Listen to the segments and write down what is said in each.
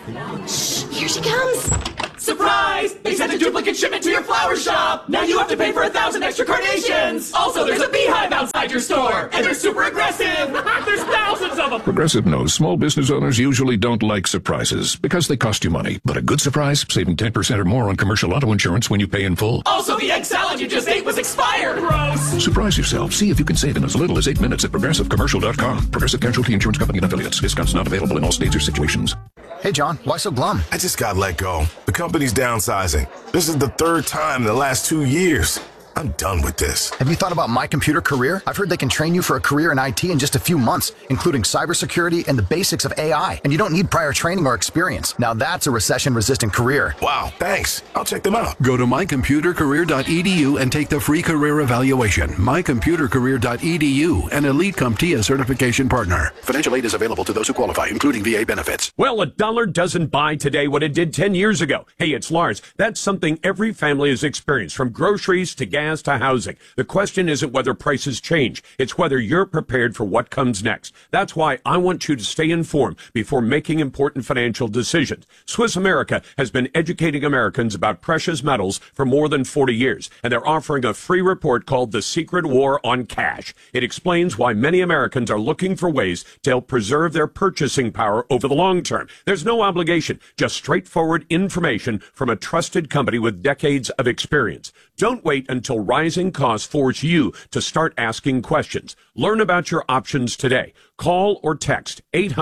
Shh, here she comes. Surprise! They sent a duplicate shipment to your flower shop! Now you have to pay for 1,000 extra carnations! Also, there's a beehive outside your store! And they're super aggressive! There's thousands of them! Progressive knows small business owners usually don't like surprises because they cost you money. But a good surprise, saving 10% or more on commercial auto insurance when you pay in full. Also, the egg salad you just ate was expired! Gross! Surprise yourself. See if you can save in as little as 8 minutes at progressivecommercial.com. Progressive Casualty Insurance Company and affiliates. Discounts not available in all states or situations. Hey, John, why so glum? I just got let go. The company's downsizing. This is the third time in the last 2 years. I'm done with this. Have you thought about My Computer Career? I've heard they can train you for a career in IT in just a few months, including cybersecurity and the basics of AI. And you don't need prior training or experience. Now that's a recession-resistant career. Wow, thanks. I'll check them out. Go to mycomputercareer.edu and take the free career evaluation. Mycomputercareer.edu, an Elite CompTIA certification partner. Financial aid is available to those who qualify, including VA benefits. Well, $1 doesn't buy today what it did 10 years ago. Hey, it's Lars. That's something every family has experienced, from groceries to gas to housing. The question isn't whether prices change. It's whether you're prepared for what comes next. That's why I want you to stay informed before making important financial decisions. Swiss America has been educating Americans about precious metals for more than 40 years, and they're offering a free report called The Secret War on Cash. It explains why many Americans are looking for ways to help preserve their purchasing power over the long term. There's no obligation, just straightforward information from a trusted company with decades of experience. Don't wait until rising costs force you to start asking questions. Learn about your options today. Call or text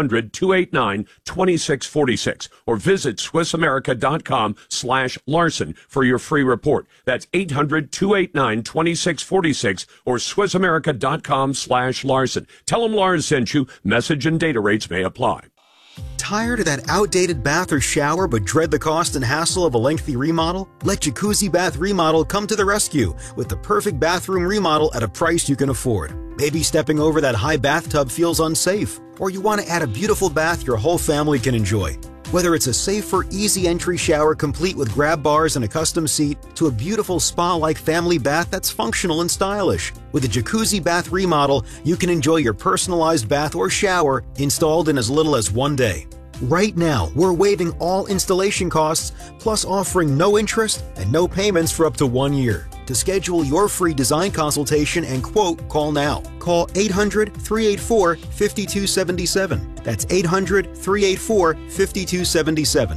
800-289-2646 or visit SwissAmerica.com/Larson for your free report. That's 800-289-2646 or SwissAmerica.com/Larson. Tell them Lars sent you. Message and data rates may apply. Tired of that outdated bath or shower but dread the cost and hassle of a lengthy remodel? Let Jacuzzi Bath Remodel come to the rescue with the perfect bathroom remodel at a price you can afford. Maybe stepping over that high bathtub feels unsafe, or you want to add a beautiful bath your whole family can enjoy. Whether it's a safer, easy entry shower complete with grab bars and a custom seat, to a beautiful spa-like family bath that's functional and stylish. With a Jacuzzi Bath Remodel, you can enjoy your personalized bath or shower installed in as little as 1 day. Right now, we're waiving all installation costs, plus offering no interest and no payments for up to 1 year. To schedule your free design consultation and quote, call now. Call 800-384-5277. That's 800-384-5277.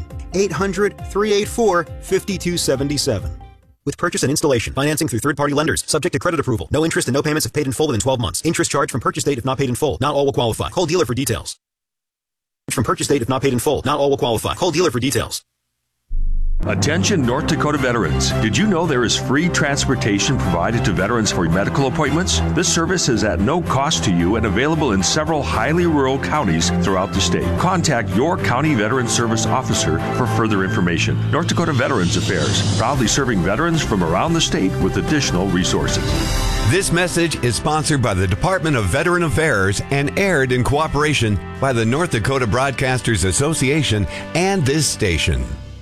800-384-5277. With purchase and installation, financing through third-party lenders, subject to credit approval. No interest and no payments if paid in full within 12 months. Interest charged from purchase date if not paid in full. Not all will qualify. Call dealer for details. From purchase date if not paid in full. Not all will qualify. Call dealer for details. Attention North Dakota veterans. Did you know there is free transportation provided to veterans for medical appointments? This service is at no cost to you and available in several highly rural counties throughout the state. Contact your county veteran service officer for further information. North Dakota Veterans Affairs, proudly serving veterans from around the state with additional resources. This message is sponsored by the Department of Veteran Affairs and aired in cooperation by the North Dakota Broadcasters Association and this station.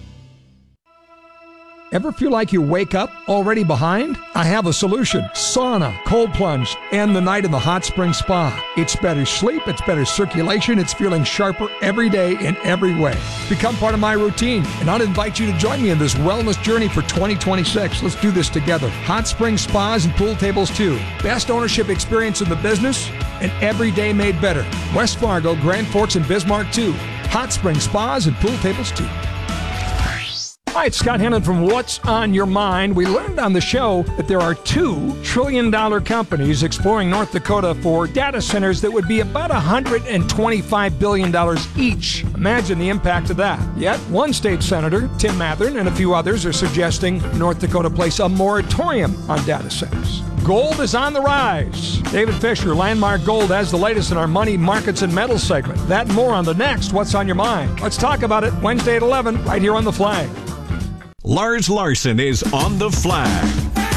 Ever feel like you wake up already behind? I have a solution. Sauna, cold plunge, and the night in the hot spring spa. It's better sleep, it's better circulation, it's feeling sharper every day in every way. Become part of my routine, and I'd invite you to join me in this wellness journey for 2026. Let's do this together. Hot spring spas and pool tables too. Best ownership experience in the business, and every day made better. West Fargo, Grand Forks, and Bismarck too. Hot spring spas and pool tables too. Hi, it's Scott Hennon from What's on Your Mind. We learned on the show that there are $2 trillion companies exploring North Dakota for data centers that would be about $125 billion each. Imagine the impact of that. Yet, one state senator, Tim Mathern, and a few others are suggesting North Dakota place a moratorium on data centers. Gold is on the rise. David Fisher, Landmark Gold, has the latest in our money, markets, and metals segment. That and more on the next What's on Your Mind. Let's talk about it Wednesday at 11, right here on The Flag. Lars Larson is on The Flag.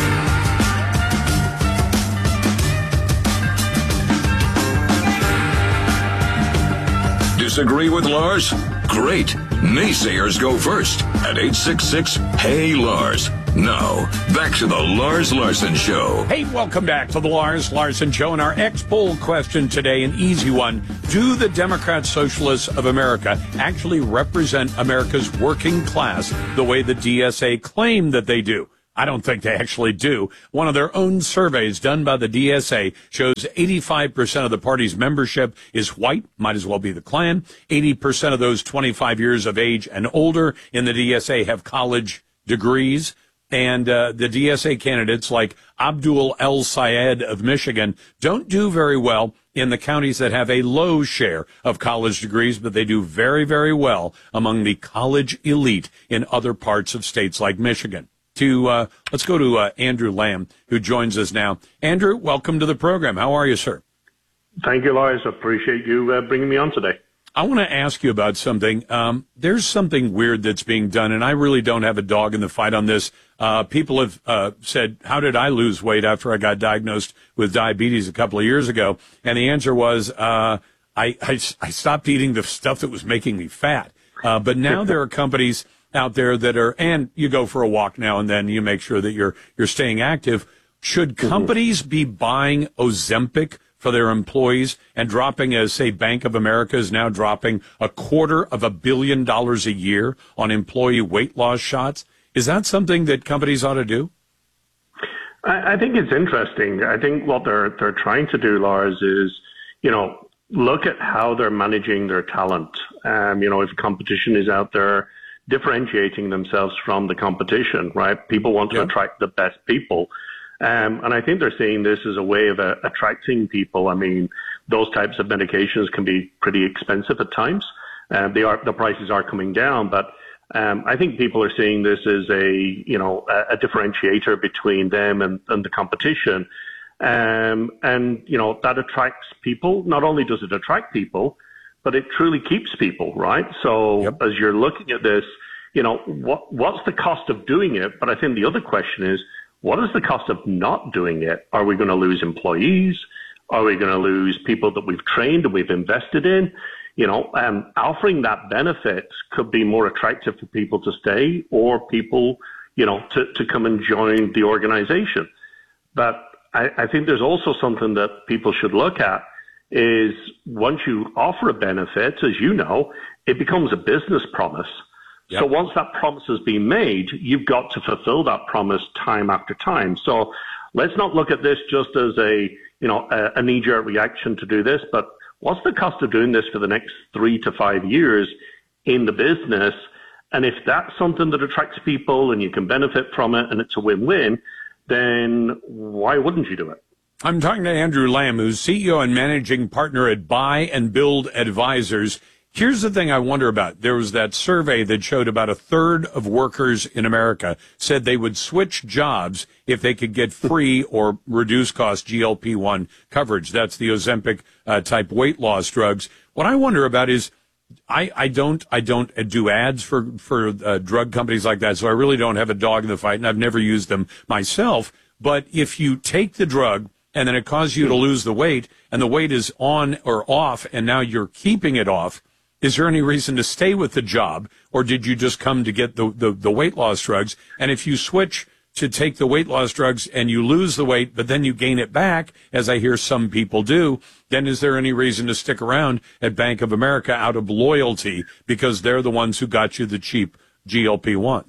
Disagree with Lars? Great. Naysayers go first at 866-HEY-LARS. Now, back to the Lars Larson Show. Hey, welcome back to the Lars Larson Show. And our X-Poll question today, an easy one. Do the Democrat Socialists of America actually represent America's working class the way the DSA claim that they do? I don't think they actually do. One of their own surveys done by the DSA shows 85% of the party's membership is white, might as well be the Klan. 80% of those 25 years of age and older in the DSA have college degrees. And the DSA candidates like Abdul El Sayed of Michigan don't do very well in the counties that have a low share of college degrees, but they do very, very well among the college elite in other parts of states like Michigan. Let's go to Andrew Lamb, who joins us now. Andrew, welcome to the program. How are you, sir? Thank you, Lars. I appreciate you bringing me on today. I want to ask you about something. There's something weird that's being done, and I really don't have a dog in the fight on this. People have said, how did I lose weight after I got diagnosed with diabetes a couple of years ago? And the answer was I stopped eating the stuff that was making me fat. But now there are companies out there that are, and you go for a walk now and then, you make sure that you're staying active. Should companies be buying Ozempic for their employees and dropping, as say Bank of America is now dropping $250 million a year on employee weight loss shots? Is that something that companies ought to do? I think it's interesting. I think what they're trying to do, Lars, is, look at how they're managing their talent. If competition is out there, differentiating themselves from the competition, right? People want to attract the best people. And I think they're seeing this as a way of attracting people. I mean, those types of medications can be pretty expensive at times. The prices are coming down, but I think people are seeing this as a differentiator between them and the competition. That attracts people. Not only does it attract people, but it truly keeps people, right? So as you're looking at this, what's the cost of doing it? But I think the other question is, what is the cost of not doing it? Are we going to lose employees? Are we going to lose people that we've trained and we've invested in? Offering that benefit could be more attractive for people to stay or people, to come and join the organization. But I think there's also something that people should look at is once you offer a benefit, as you know, it becomes a business promise. So once that promise has been made, you've got to fulfill that promise time after time. So let's not look at this just as a knee-jerk reaction to do this, but what's the cost of doing this for the next 3 to 5 years in the business? And if that's something that attracts people and you can benefit from it and it's a win-win, then why wouldn't you do it? I'm talking to Andrew Lamb, who's CEO and managing partner at Buy and Build Advisors. Here's the thing I wonder about. There was that survey that showed about a third of workers in America said they would switch jobs if they could get free or reduced cost GLP-1 coverage. That's the Ozempic type weight loss drugs. What I wonder about is I don't do ads for drug companies like that, so I really don't have a dog in the fight, and I've never used them myself. But if you take the drug and then it causes you to lose the weight, and the weight is on or off, and now you're keeping it off, is there any reason to stay with the job, or did you just come to get the weight loss drugs? And if you switch to take the weight loss drugs and you lose the weight, but then you gain it back, as I hear some people do, then is there any reason to stick around at Bank of America out of loyalty because they're the ones who got you the cheap GLP-1s?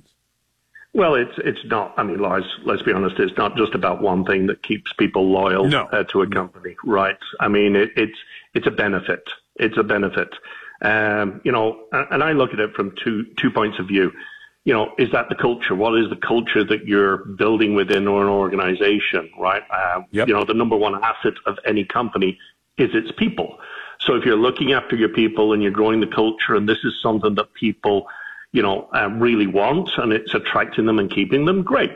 Well, it's not. I mean, Lars, let's be honest, it's not just about one thing that keeps people loyal to a company, right? I mean, it's a benefit. It's a benefit. And I look at it from two points of view. Is that the culture? What is the culture that you're building within an organization, right? The number one asset of any company is its people. So if you're looking after your people and you're growing the culture, and this is something that people, really want, and it's attracting them and keeping them, great.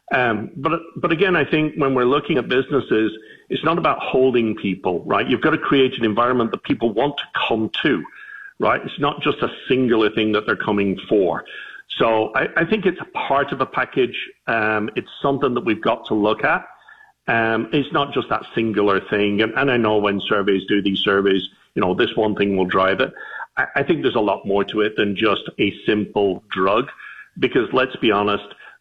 But again, I think when we're looking at businesses, it's not about holding people, right? You've got to create an environment that people want to come to. Right? It's not just a singular thing that they're coming for. So I think it's a part of a package. It's something that we've got to look at. It's not just that singular thing. And I know when surveys do these surveys, this one thing will drive it. I think there's a lot more to it than just a simple drug, because let's be honest,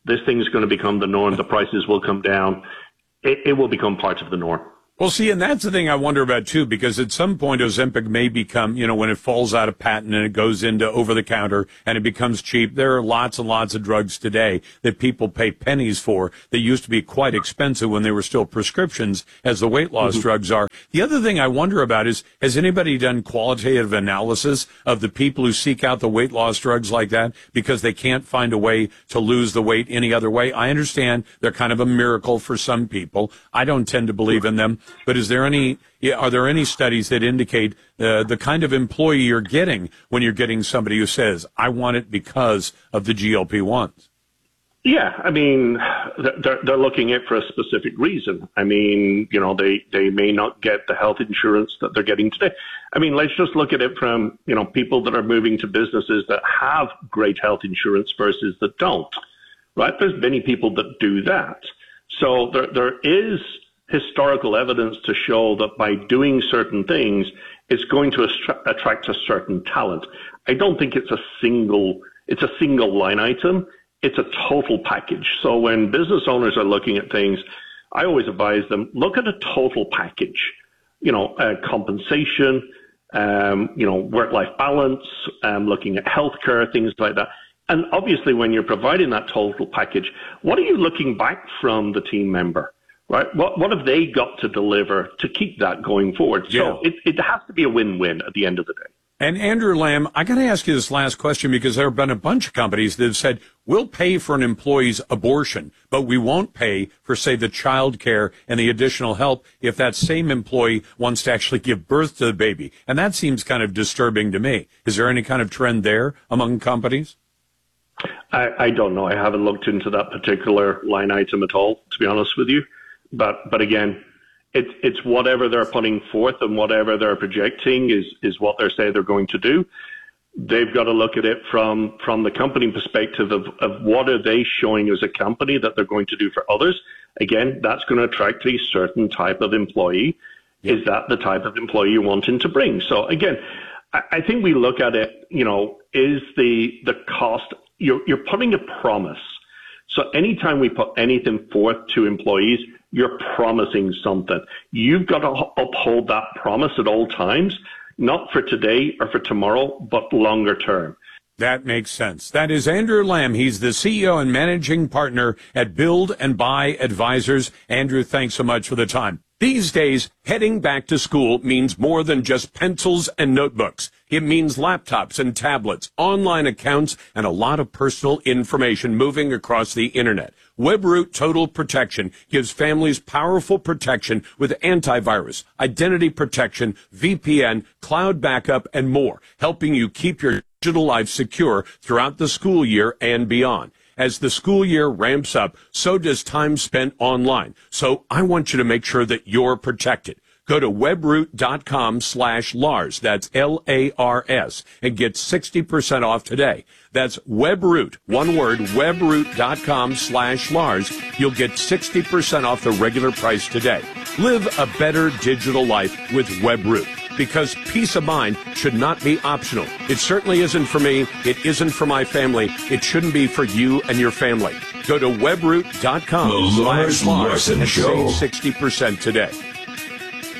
this thing is going to become the norm. The prices will come down. It will become part of the norm. Well, see, and that's the thing I wonder about, too, because at some point Ozempic may become, when it falls out of patent and it goes into over-the-counter and it becomes cheap. There are lots and lots of drugs today that people pay pennies for that used to be quite expensive when they were still prescriptions, as the weight loss drugs are. The other thing I wonder about is, has anybody done qualitative analysis of the people who seek out the weight loss drugs like that because they can't find a way to lose the weight any other way? I understand they're kind of a miracle for some people. I don't tend to believe in them. But are there any studies that indicate the kind of employee you're getting when you're getting somebody who says, I want it because of the GLP-1s? Yeah, I mean, they're looking at it for a specific reason. I mean, they may not get the health insurance that they're getting today. I mean, let's just look at it from, people that are moving to businesses that have great health insurance versus that don't, right? There's many people that do that. So there is historical evidence to show that by doing certain things, it's going to attract a certain talent. I don't think it's a single line item. It's a total package. So when business owners are looking at things, I always advise them, look at a total package, compensation, work-life balance, looking at healthcare, things like that. And obviously when you're providing that total package, what are you looking back from the team member? Right? What have they got to deliver to keep that going forward? Yeah. So it has to be a win-win at the end of the day. And Andrew Lamb, I got to ask you this last question because there have been a bunch of companies that have said, we'll pay for an employee's abortion, but we won't pay for, say, the child care and the additional help if that same employee wants to actually give birth to the baby. And that seems kind of disturbing to me. Is there any kind of trend there among companies? I don't know. I haven't looked into that particular line item at all, to be honest with you. But again, it's whatever they're putting forth and whatever they're projecting is what they say they're going to do. They've got to look at it from the company perspective of what are they showing as a company that they're going to do for others. Again, that's going to attract a certain type of employee. Yep. Is that the type of employee you're wanting to bring? So again, I think we look at it, is the cost, you're putting a promise. So anytime we put anything forth to employees, you're promising something. You've got to uphold that promise at all times, not for today or for tomorrow, but longer term. That makes sense. That is Andrew Lamb. He's the CEO and managing partner at Build and Buy Advisors. Andrew, thanks so much for the time. These days, heading back to school means more than just pencils and notebooks. It means laptops and tablets, online accounts, and a lot of personal information moving across the internet. WebRoot Total Protection gives families powerful protection with antivirus, identity protection, VPN, cloud backup, and more, helping you keep your digital life secure throughout the school year and beyond. As the school year ramps up, so does time spent online. So I want you to make sure that you're protected. Go to webroot.com/Lars. That's LARS and get 60% off today. That's WebRoot, one word, webroot.com/Lars. You'll get 60% off the regular price today. Live a better digital life with WebRoot, because peace of mind should not be optional. It certainly isn't for me. It isn't for my family. It shouldn't be for you and your family. Go to webroot.com/Lars and save 60% today.